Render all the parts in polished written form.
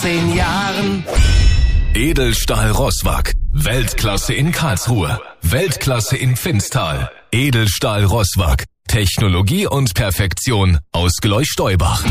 10 Jahren. Edelstahl Rosswag. Weltklasse in Karlsruhe. Weltklasse in Finstal. Edelstahl Rosswag. Technologie und Perfektion aus Gleuch-Steubach.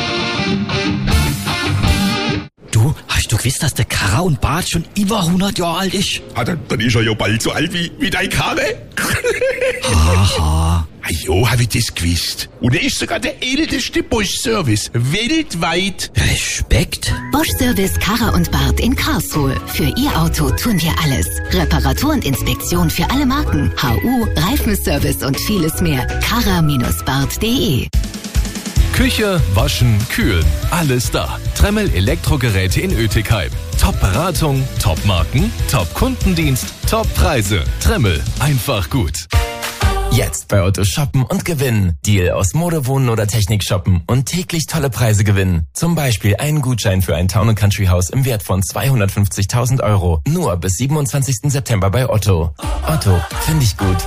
Du, hast du gewusst, dass der Karre und Bart schon über 100 Jahre alt ist? Dann ist er ja bald so alt wie dein Karre. Haha. Jo, hab ich das gewusst. Und er ist sogar der älteste Bosch-Service weltweit. Respekt. Bosch-Service Karre und Bart in Karlsruhe. Für Ihr Auto tun wir alles. Reparatur und Inspektion für alle Marken. HU, Reifenservice und vieles mehr. karra-bart.de. Küche, Waschen, Kühlen. Alles da. Tremmel Elektrogeräte in Oetikheim. Top-Beratung, Top-Marken, Top-Kundendienst, Top-Preise. Tremmel. Einfach gut. Jetzt bei Otto shoppen und gewinnen. Deal aus Mode, Wohnen oder Technik shoppen und täglich tolle Preise gewinnen. Zum Beispiel einen Gutschein für ein Town & Country Haus im Wert von 250.000 €. Nur bis 27. September bei Otto. Otto, finde ich gut.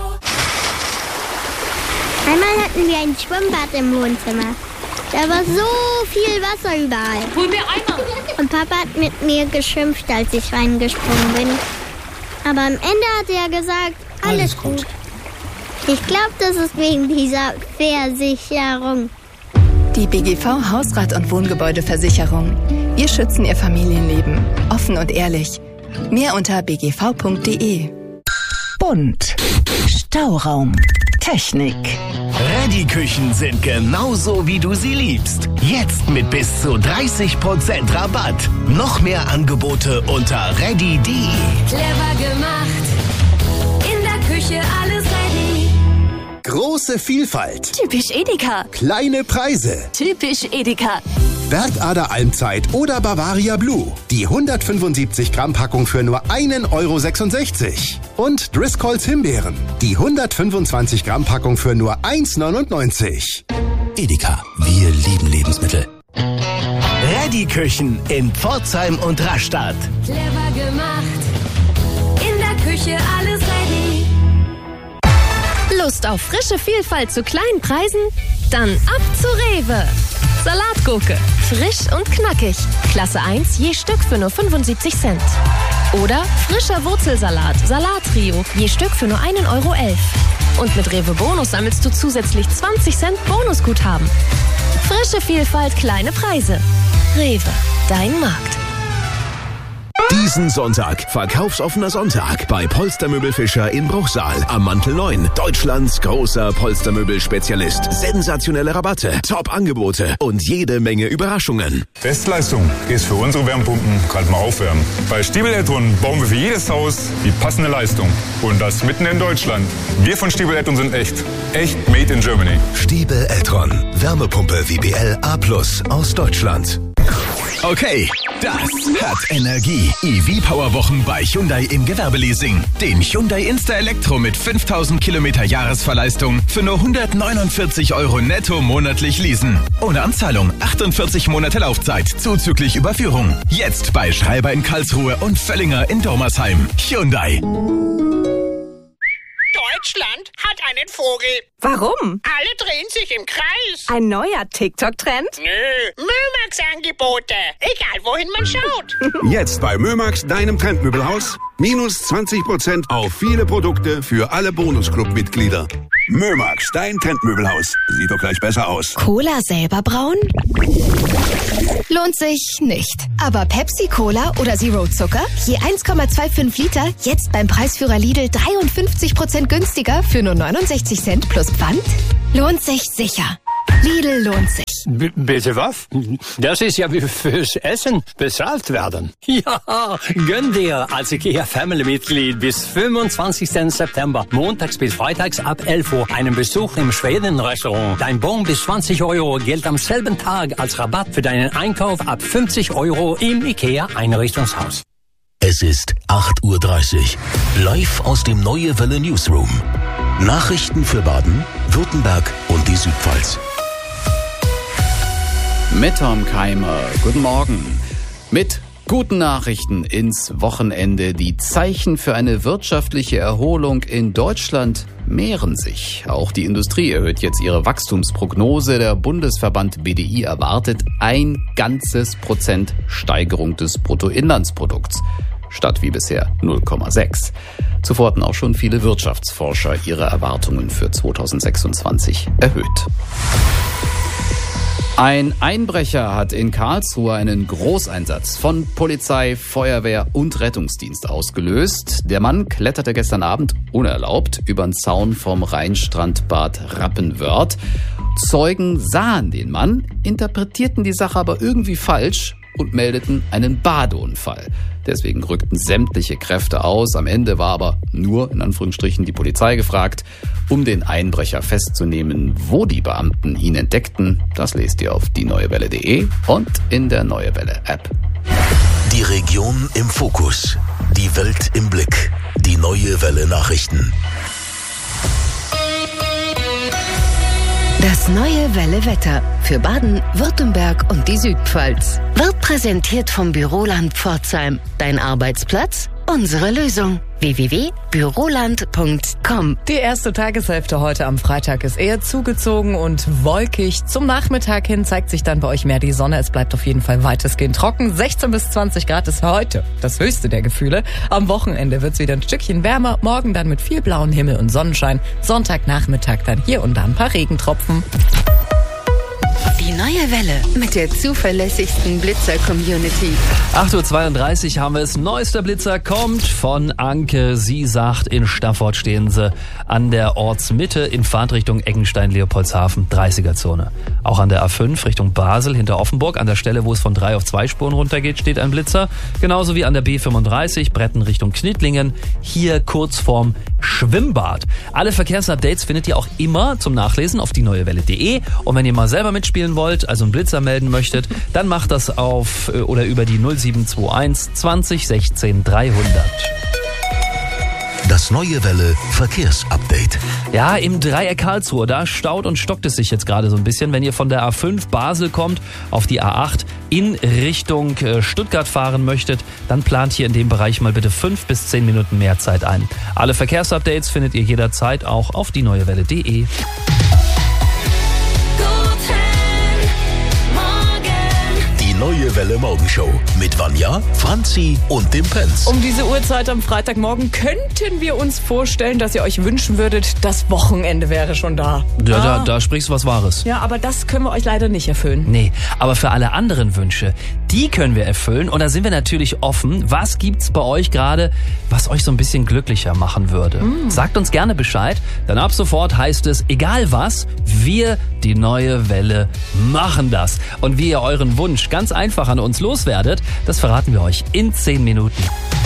Einmal hatten wir ein Schwimmbad im Wohnzimmer. Da war so viel Wasser überall. Hol mir Eimer. Und Papa hat mit mir geschimpft, als ich reingesprungen bin. Aber am Ende hat er gesagt, alles gut. Ich glaube, das ist wegen dieser Versicherung. Die BGV Hausrat- und Wohngebäudeversicherung. Wir schützen Ihr Familienleben. Offen und ehrlich. Mehr unter bgv.de. Bunt. Stauraum. Technik. Ready-Küchen sind genauso, wie du sie liebst. Jetzt mit bis zu 30% Rabatt. Noch mehr Angebote unter ready.de. Clever gemacht. In der Küche alles ready. Große Vielfalt. Typisch Edeka. Kleine Preise. Typisch Edeka. Bergader Almzeit oder Bavaria Blue. Die 175 Gramm Packung für nur 1,66 €. Und Driscolls Himbeeren. Die 125 Gramm Packung für nur 1,99 €. Edeka, wir lieben Lebensmittel. Ready-Küchen in Pforzheim und Rastatt. Clever gemacht. In der Küche alles ready. Lust auf frische Vielfalt zu kleinen Preisen? Dann ab zu Rewe. Salatgurke, frisch und knackig. Klasse 1 je Stück für nur 75 Cent. Oder frischer Wurzelsalat, Salattrio, je Stück für nur 1,11 €. Und mit Rewe Bonus sammelst du zusätzlich 20 Cent Bonusguthaben. Frische Vielfalt, kleine Preise. Rewe, dein Markt. Diesen Sonntag, verkaufsoffener Sonntag bei Polstermöbel Fischer in Bruchsal am Mantel 9. Deutschlands großer Polstermöbel-Spezialist. Sensationelle Rabatte, Top-Angebote und jede Menge Überraschungen. Bestleistung ist für unsere Wärmepumpen gerade mal aufwärmen. Bei Stiebel Eltron bauen wir für jedes Haus die passende Leistung. Und das mitten in Deutschland. Wir von Stiebel Eltron sind echt. Echt made in Germany. Stiebel Eltron. Wärmepumpe WBL A+ aus Deutschland. Okay, das hat Energie. EV-Power-Wochen bei Hyundai im Gewerbeleasing. Den Hyundai Insta Elektro mit 5000 Kilometer Jahresverleistung für nur 149 € netto monatlich leasen. Ohne Anzahlung, 48 Monate Laufzeit, zuzüglich Überführung. Jetzt bei Schreiber in Karlsruhe und Völlinger in Dormersheim. Hyundai. Deutschland hat einen Vogel. Warum? Alle drehen sich im Kreis. Ein neuer TikTok-Trend? Nö, Mömax-Angebote. Egal, wohin man schaut. Jetzt bei Mömax, deinem Trendmöbelhaus. Minus 20% auf viele Produkte für alle Bonusclub-Mitglieder. Mömax, dein Trendmöbelhaus. Sieht doch gleich besser aus. Cola selber brauen? Lohnt sich nicht. Aber Pepsi Cola oder Zero Zucker? Je 1,25 Liter, jetzt beim Preisführer Lidl 53% günstiger für nur 69 Cent plus Pfand? Lohnt sich sicher. Lidl lohnt sich. Bitte was? Das ist ja wie fürs Essen bezahlt werden. Ja, gönn dir als IKEA Family-Mitglied bis 25. September, montags bis freitags ab 11 Uhr, einen Besuch im Schweden-Restaurant. Dein Bon bis 20 € gilt am selben Tag als Rabatt für deinen Einkauf ab 50 € im IKEA Einrichtungshaus. Es ist 8:30 Uhr. Live aus dem Neue Welle Newsroom. Nachrichten für Baden, Württemberg und die Südpfalz. Mit Tom Keimer. Guten Morgen. Mit Guten Nachrichten ins Wochenende. Die Zeichen für eine wirtschaftliche Erholung in Deutschland mehren sich. Auch die Industrie erhöht jetzt ihre Wachstumsprognose. Der Bundesverband BDI erwartet 1 ganzes Prozent Steigerung des Bruttoinlandsprodukts, statt wie bisher 0,6. Zuvor hatten auch schon viele Wirtschaftsforscher ihre Erwartungen für 2026 erhöht. Ein Einbrecher hat in Karlsruhe einen Großeinsatz von Polizei, Feuerwehr und Rettungsdienst ausgelöst. Der Mann kletterte gestern Abend unerlaubt über den Zaun vom Rheinstrandbad Rappenwörth. Zeugen sahen den Mann, interpretierten die Sache aber irgendwie falsch und meldeten einen Badeunfall. Deswegen rückten sämtliche Kräfte aus. Am Ende war aber nur, in Anführungsstrichen, die Polizei gefragt, um den Einbrecher festzunehmen. Wo die Beamten ihn entdeckten, das lest ihr auf dieneuewelle.de und in der Neue Welle App. Die Region im Fokus, die Welt im Blick, die Neue Welle Nachrichten. Das Neue Welle Wetter für Baden, Württemberg und die Südpfalz wird präsentiert vom Büroland Pforzheim. Dein Arbeitsplatz, unsere Lösung. www.büroland.com. Die erste Tageshälfte heute am Freitag ist eher zugezogen und wolkig. Zum Nachmittag hin zeigt sich dann bei euch mehr die Sonne. Es bleibt auf jeden Fall weitestgehend trocken. 16 bis 20 Grad ist heute das höchste der Gefühle. Am Wochenende wird es wieder ein Stückchen wärmer. Morgen dann mit viel blauem Himmel und Sonnenschein. Sonntagnachmittag dann hier und da ein paar Regentropfen. Die Neue Welle mit der zuverlässigsten Blitzer-Community. 8:32 Uhr haben wir es. Neuester Blitzer kommt von Anke. Sie sagt, in Stafford stehen sie an der Ortsmitte in Fahrtrichtung Eckenstein-Leopoldshafen, 30er-Zone. Auch an der A5 Richtung Basel hinter Offenburg, an der Stelle, wo es von 3 auf 2 Spuren runtergeht, steht ein Blitzer. Genauso wie an der B35 Bretten Richtung Knittlingen, hier kurz vorm Schwimmbad. Alle Verkehrsupdates findet ihr auch immer zum Nachlesen auf dieneuewelle.de. Und wenn ihr mal selber mitspielen wollt, also einen Blitzer melden möchtet, dann macht das auf oder über die 0721 20 16 300. Das Neue Welle Verkehrsupdate. Ja, im Dreieck Karlsruhe, da staut und stockt es sich jetzt gerade so ein bisschen. Wenn ihr von der A5 Basel kommt, auf die A8 in Richtung Stuttgart fahren möchtet, dann plant hier in dem Bereich mal bitte 5 bis 10 Minuten mehr Zeit ein. Alle Verkehrsupdates findet ihr jederzeit auch auf dieneuewelle.de. Neue Welle Morgenshow mit Vanja, Franzi und dem Prinz. Um diese Uhrzeit am Freitagmorgen könnten wir uns vorstellen, dass ihr euch wünschen würdet, das Wochenende wäre schon da. Ja, da sprichst du was Wahres. Ja, aber das können wir euch leider nicht erfüllen. Nee, aber für alle anderen Wünsche, die können wir erfüllen. Und da sind wir natürlich offen. Was gibt's bei euch gerade, was euch so ein bisschen glücklicher machen würde? Sagt uns gerne Bescheid, denn ab sofort heißt es, egal was, wir, die Neue Welle, machen das. Und wie ihr euren Wunsch ganz einfach an uns loswerdet, das verraten wir euch in 10 Minuten.